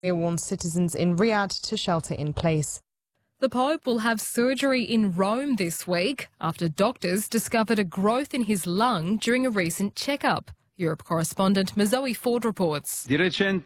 They warns citizens in Riyadh to shelter in place. The Pope will have surgery in Rome this week after doctors discovered a growth in his lung during a recent checkup. Europe correspondent Mazoe Ford reports. During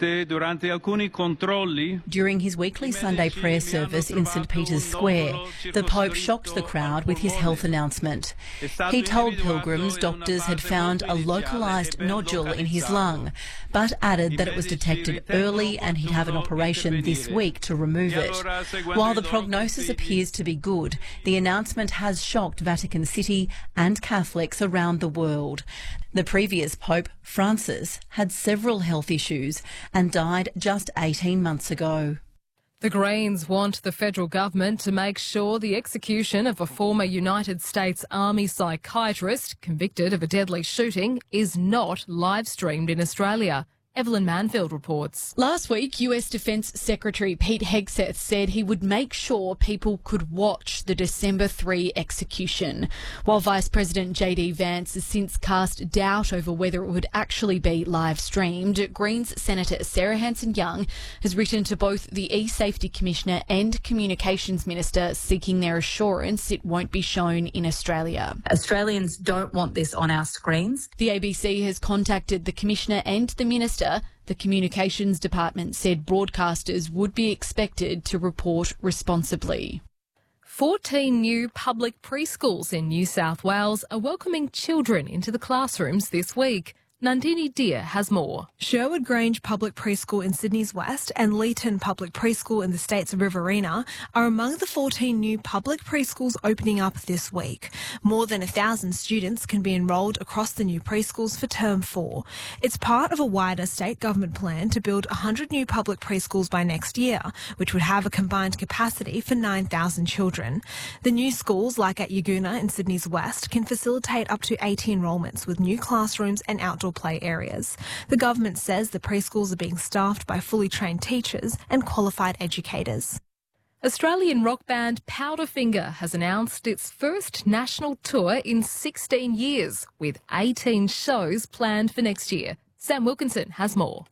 his weekly Sunday prayer service in St Peter's Square, the Pope shocked the crowd with his health announcement. He told pilgrims doctors had found a localised nodule in his lung, but added that it was detected early and he'd have an operation this week to remove it. While the prognosis appears to be good, the announcement has shocked Vatican City and Catholics around the world. The previous Pope, Francis, had several health issues and died just 18 months ago. The Greens want the federal government to make sure the execution of a former United States Army psychiatrist convicted of a deadly shooting is not live-streamed in Australia. Evelyn Manfield reports. Last week, US Defence Secretary Pete Hegseth said he would make sure people could watch the December 3 execution, while Vice President JD Vance has since cast doubt over whether it would actually be live-streamed. Greens Senator Sarah Hanson-Young has written to both the E-Safety Commissioner and Communications Minister seeking their assurance it won't be shown in Australia. Australians don't want this on our screens. The ABC has contacted the Commissioner and the Minister. The Communications Department said broadcasters would be expected to report responsibly. 14 new public preschools in New South Wales are welcoming children into the classrooms this week. Nandini Deer has more. Sherwood Grange Public Preschool in Sydney's West and Leeton Public Preschool in the state's Riverina are among the 14 new public preschools opening up this week. More than 1,000 students can be enrolled across the new preschools for Term 4. It's part of a wider state government plan to build 100 new public preschools by next year, which would have a combined capacity for 9,000 children. The new schools, like at Yagoona in Sydney's West, can facilitate up to 80 enrolments with new classrooms and outdoor play areas. The government says the preschools are being staffed by fully trained teachers and qualified educators. Australian rock band Powderfinger has announced its first national tour in 16 years, with 18 shows planned for next year. Sam Wilkinson has more.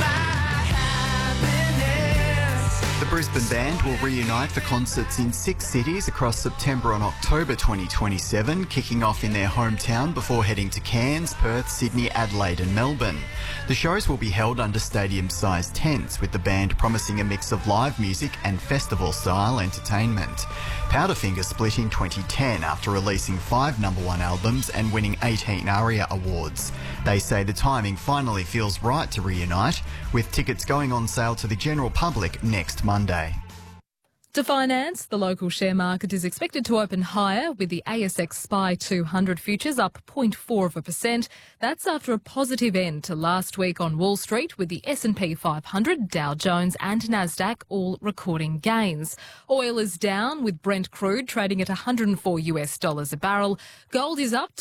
The Brisbane Band will reunite for concerts in 6 cities across September and October 2027, kicking off in their hometown before heading to Cairns, Perth, Sydney, Adelaide and Melbourne. The shows will be held under stadium-sized tents, with the band promising a mix of live music and festival-style entertainment. Powderfinger split in 2010 after releasing 5 #1 albums and winning 18 ARIA awards. They say the timing finally feels right to reunite, with tickets going on sale to the general public next Monday. To finance, the local share market is expected to open higher, with the ASX SPI 200 futures up 0.4%. That's after a positive end to last week on Wall Street, with the S&P 500, Dow Jones and Nasdaq all recording gains. Oil is down, with Brent crude trading at $104 a barrel. Gold is up to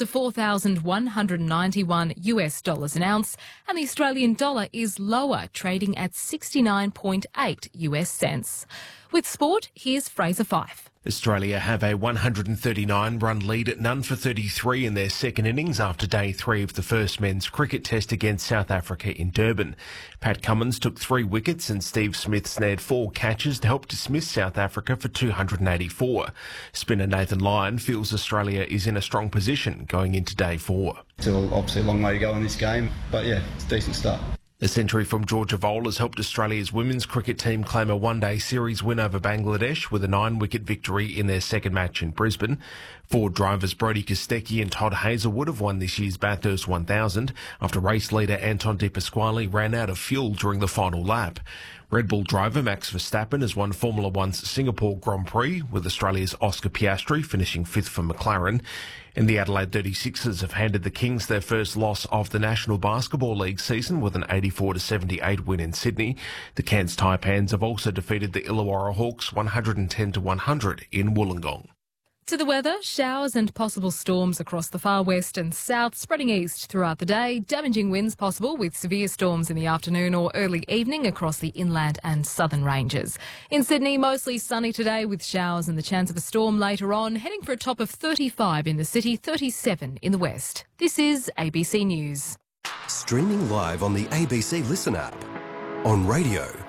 $4,191 an ounce, and the Australian dollar is lower, trading at 69.8 US cents. With sport, here's Fraser Fife. Australia have a 139-run lead at none for 33 in their second innings after day 3 of the first men's cricket test against South Africa in Durban. Pat Cummins took 3 wickets and Steve Smith snared 4 catches to help dismiss South Africa for 284. Spinner Nathan Lyon feels Australia is in a strong position going into day 4. Still obviously a long way to go in this game, but yeah, it's a decent start. A century from Georgia Vole has helped Australia's women's cricket team claim a one-day series win over Bangladesh with a 9-wicket victory in their second match in Brisbane. Ford drivers Brodie Kostecki and Todd Hazelwood have won this year's Bathurst 1000 after race leader Anton De Pasquale ran out of fuel during the final lap. Red Bull driver Max Verstappen has won Formula One's Singapore Grand Prix, with Australia's Oscar Piastri finishing 5th for McLaren. And the Adelaide 36ers have handed the Kings their first loss of the National Basketball League season with an 84-78 win in Sydney. The Cairns Taipans have also defeated the Illawarra Hawks 110-100 in Wollongong. To the weather, showers and possible storms across the far west and south, spreading east throughout the day. Damaging winds possible, with severe storms in the afternoon or early evening across the inland and southern ranges. In Sydney, mostly sunny today with showers and the chance of a storm later on, heading for a top of 35 in the city, 37 in the west. This is ABC News. Streaming live on the ABC Listen app, on radio,